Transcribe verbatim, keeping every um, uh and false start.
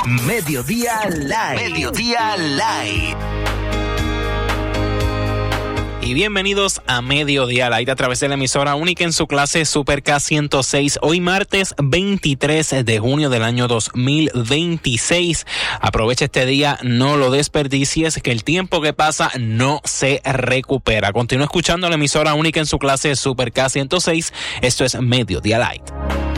Mediodía Live. Mediodía Live. Y bienvenidos a Mediodía Light a través de la emisora única en su clase Super K ciento seis. Hoy martes veintitrés de junio del año dos mil veintiséis. Aprovecha este día, no lo desperdicies, que el tiempo que pasa no se recupera. Continúa escuchando la emisora única en su clase Super K ciento seis. Esto es Mediodía Light.